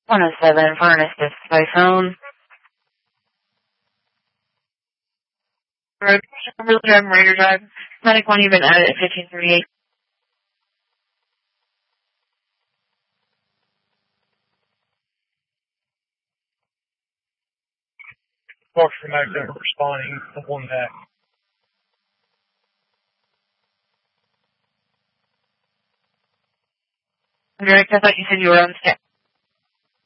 107 Furnace by phone. Road, River Drive, Raider Drive. Medic 1, you've been added at 1538. Parks from accident responding to one back. Direct, I thought you said you were on